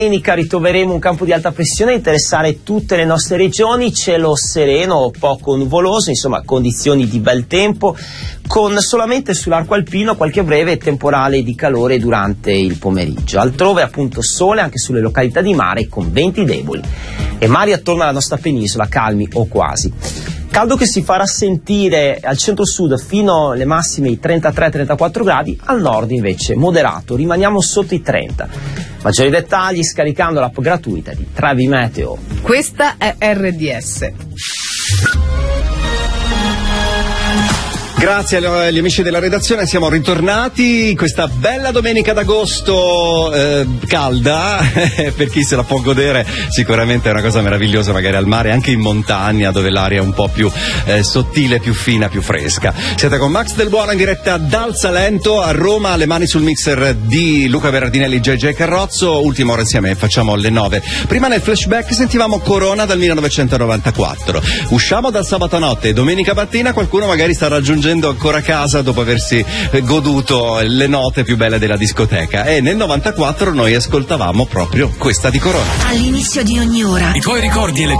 Domenica ritroveremo un campo di alta pressione a interessare tutte le nostre regioni, cielo sereno, poco nuvoloso, insomma condizioni di bel tempo, con solamente sull'arco alpino qualche breve temporale di calore durante il pomeriggio. Altrove appunto sole anche sulle località di mare con venti deboli e mari attorno alla nostra penisola calmi o quasi. Caldo che si farà sentire al centro-sud fino alle massime di 33-34 gradi, al nord invece moderato, rimaniamo sotto i 30. Maggiori dettagli scaricando l'app gratuita di Travi Meteo. Questa è RDS. Grazie agli amici della redazione, siamo ritornati questa bella domenica d'agosto calda, per chi se la può godere sicuramente è una cosa meravigliosa, magari al mare, anche in montagna dove l'aria è un po' più sottile, più fina, più fresca. Siete con Max Del Buono in diretta dal Salento a Roma, le mani sul mixer di Luca Berardinelli, JJ Carrozzo, ultima ora insieme, facciamo le 9. Prima nel flashback sentivamo Corona dal 1994, usciamo dal sabato notte e domenica mattina qualcuno magari sta raggiungendo ancora a casa dopo aversi goduto le note più belle della discoteca, e nel 94 noi ascoltavamo proprio questa di Corona. All'inizio di ogni ora i tuoi ricordi e le